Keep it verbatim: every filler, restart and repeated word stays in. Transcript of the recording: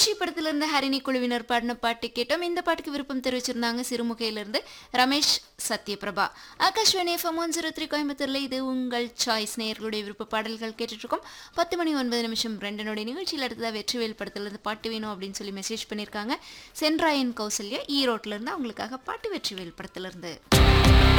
குஷி படத்துல இருந்து ஹரிணி குழுவினர் பாடின பாட்டு கேட்டோம். இந்த பாட்டுக்கு விருப்பம் தெரிவிச்சிருந்தாங்க சிறுமுகையிலிருந்து Ramesh Sathyaprabha. Akashvani FM one zero three கோயம்புத்தூர்ல இது உங்கள் சாய்ஸ். நேயர்களுடைய விருப்ப பாடல்கள் கேட்டுட்டு இருக்கோம். பத்து மணி ஒன்பது நிமிஷம் ரெண்டனுடைய நிகழ்ச்சியில் அடுத்ததாக வெற்றிவேல் படத்துல இருந்து பாட்டு வேணும் அப்படின்னு சொல்லி மெசேஜ் பண்ணியிருக்காங்க சென்றாயன் கௌசல்யா ஈரோட்ல இருந்து. அவங்களுக்காக பாட்டு வெற்றிவேல் படத்துல இருந்து.